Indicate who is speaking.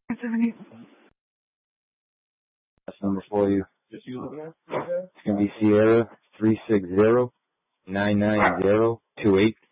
Speaker 1: That's number for you. It's going to be Sierra 360-990-28.